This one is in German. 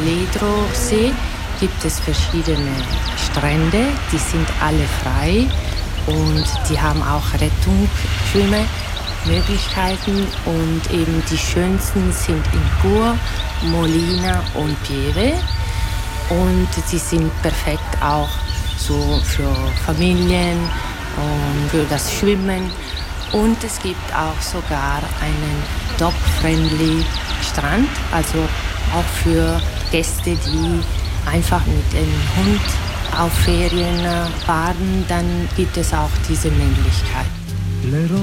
Ledro-See gibt es verschiedene Strände, die sind alle frei und die haben auch Rettungsschwimmemöglichkeiten und eben die schönsten sind in Gur, Molina und Pieve und sie sind perfekt auch so für Familien und für das Schwimmen und es gibt auch sogar einen dog-friendly Strand, also auch für Gäste, die einfach mit dem Hund auf Ferien fahren, dann gibt es auch diese Möglichkeit.